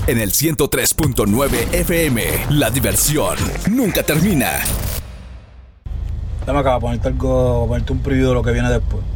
En el 103.9 FM, la diversión nunca termina. Dame acá, ponerte un preview de lo que viene después.